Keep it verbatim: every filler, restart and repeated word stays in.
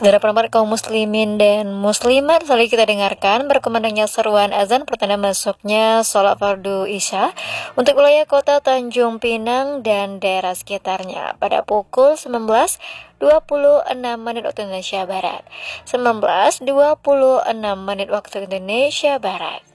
Saudara pendengar kaum muslimin dan muslimat, selalu kita dengarkan berkumandangnya seruan azan pertanda masuknya sholat fardu isya untuk wilayah kota Tanjung Pinang dan daerah sekitarnya pada pukul sembilan belas dua puluh enam menit waktu Indonesia Barat. sembilan belas dua puluh enam menit waktu Indonesia Barat.